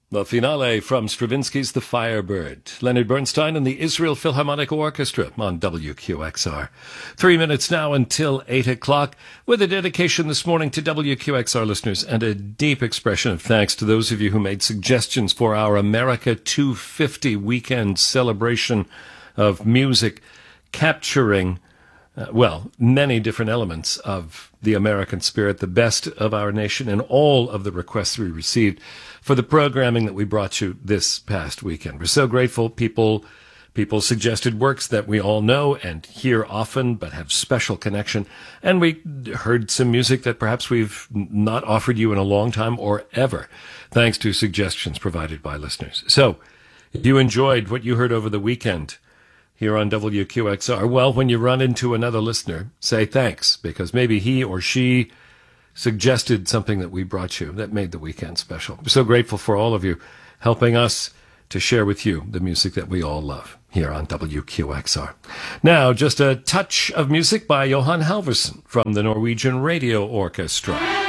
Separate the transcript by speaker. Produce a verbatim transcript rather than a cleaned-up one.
Speaker 1: The finale from Stravinsky's The Firebird. Leonard Bernstein and the Israel Philharmonic Orchestra on W Q X R. Three minutes now until eight o'clock, with a dedication this morning to W Q X R listeners and a deep expression of thanks to those of you who made suggestions for our America two fifty weekend celebration of music capturing Uh, well, many different elements of the American spirit, the best of our nation, and all of the requests we received for the programming that we brought you this past weekend. We're so grateful. People, people suggested works that we all know and hear often, but have special connection. And we heard some music that perhaps we've not offered you in a long time or ever, thanks to suggestions provided by listeners. So, if you enjoyed what you heard over the weekend here on W Q X R, well, when you run into another listener, say thanks, because maybe he or she suggested something that we brought you that made the weekend special. We're so grateful for all of you helping us to share with you the music that we all love here on W Q X R. Now, just a touch of music by Johan Halvorsen from the Norwegian Radio Orchestra.